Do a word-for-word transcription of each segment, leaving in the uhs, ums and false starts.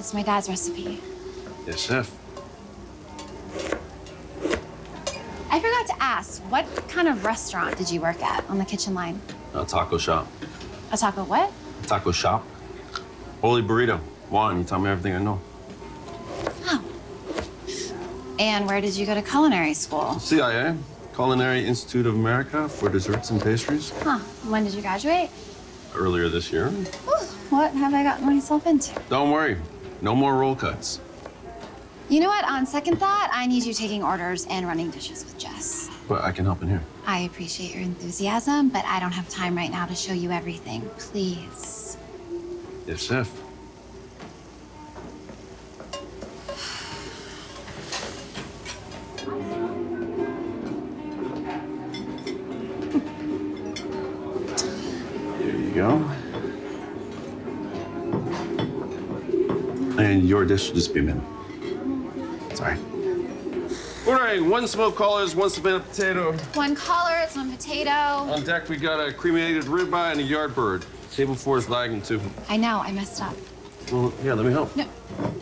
It's my dad's recipe. Yes, chef. I forgot to ask, what kind of restaurant did you work at on the kitchen line? A taco shop. A taco what? A taco shop. Holy burrito. Juan, you tell me everything I know. Oh. And where did you go to culinary school? C I A, Culinary Institute of America for desserts and pastries. Huh. When did you graduate? Earlier this year. Ooh, what have I gotten myself into? Don't worry, no more roll cuts. You know what? On second thought, I need you taking orders and running dishes with Jess. But I can help in here. I appreciate your enthusiasm, but I don't have time right now to show you everything. Please. Yes, chef. There you go. And your dish will just be a minute. Sorry. Ordering one smoked collars, one smoked potato. One collards, one potato. On deck, we got a cremated ribeye and a yard bird. Table four is lagging, too. I know, I messed up. Well, yeah, let me help. No.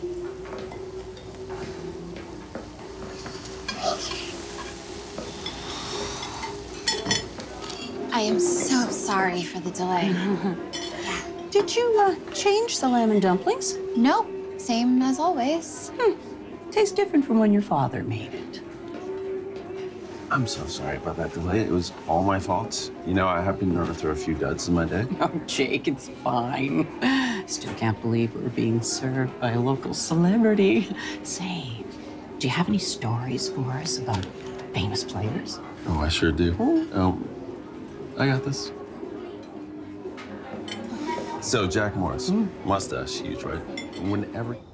I am so sorry for the delay. Did you uh, change the lamb and dumplings? Nope, same as always. Hmm. Tastes different from when your father made it. I'm so sorry about that delay. It was all my fault. You know, I have been known to throw a few duds in my day. Oh, Jake, it's fine. Still can't believe we're being served by a local celebrity. Say, do you have any stories for us about famous players? Oh, I sure do. Oh, I got this. So, Jack Morris, Mm. mustache, huge, right? Whenever